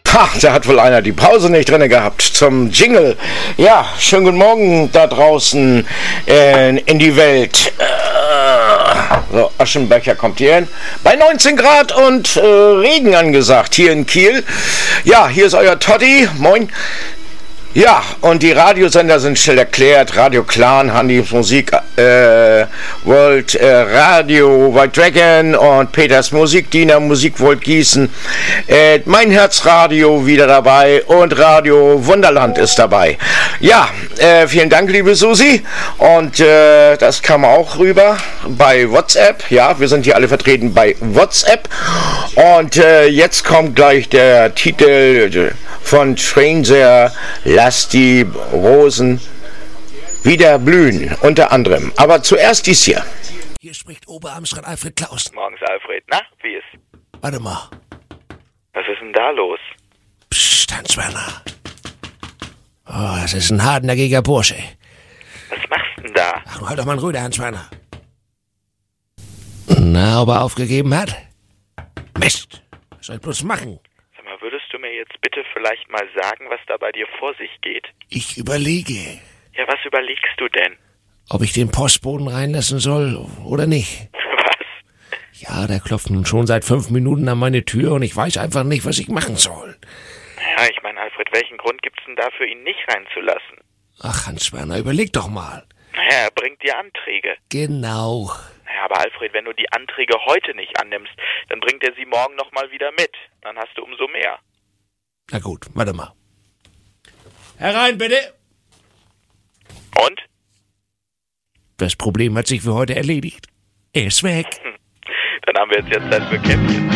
Ha, da hat wohl einer die Pause nicht drin gehabt zum Jingle. Ja, schönen guten Morgen da draußen in die Welt. So, Aschenbecher kommt hier hin. Bei 19 Grad und Regen angesagt hier in Kiel. Ja, hier ist euer Totti. Moin. Ja, und die Radiosender sind schnell erklärt. Radio Clan, Handys Musik, World Radio, White Dragon und Peters Musikdiener, Musikvolt Gießen. Mein Herzradio wieder dabei und Radio Wunderland ist dabei. Ja, vielen Dank, liebe Susi. Und das kam auch rüber bei WhatsApp. Ja, wir sind hier alle vertreten bei WhatsApp. Und jetzt kommt gleich der Titel von Stranger, Lass die Rosen wieder blühen, unter anderem. Aber zuerst dies hier. Hier spricht Oberamtsrat Alfred Klaus. Morgens, Alfred. Na, wie ist? Warte mal. Was ist denn da los? Psst, Hans-Werner. Oh, das ist ein hartnäckiger Bursche. Was machst denn da? Ach, du halt doch mal einen Rüder, Hans-Werner. Na, ob er aufgegeben hat? Mist, was soll ich bloß machen? Sag mal, würdest du mir jetzt bitte vielleicht mal sagen, was da bei dir vor sich geht? Ich überlege, Ja, was überlegst du denn? ob ich den Postboten reinlassen soll oder nicht. Was? Ja, der klopft nun schon seit 5 Minuten an meine Tür und ich weiß einfach nicht, was ich machen soll. Ja, ich meine, Alfred, welchen Grund gibt's denn dafür, ihn nicht reinzulassen? Ach, Hans-Werner, überleg doch mal. Naja, er bringt dir Anträge. Genau. Naja, aber Alfred, wenn du die Anträge heute nicht annimmst, dann bringt er sie morgen nochmal wieder mit. Dann hast du umso mehr. Na gut, warte mal. Herein, bitte. Und? Das Problem hat sich für heute erledigt. Er ist weg. Dann haben wir jetzt Zeit für Käppchen.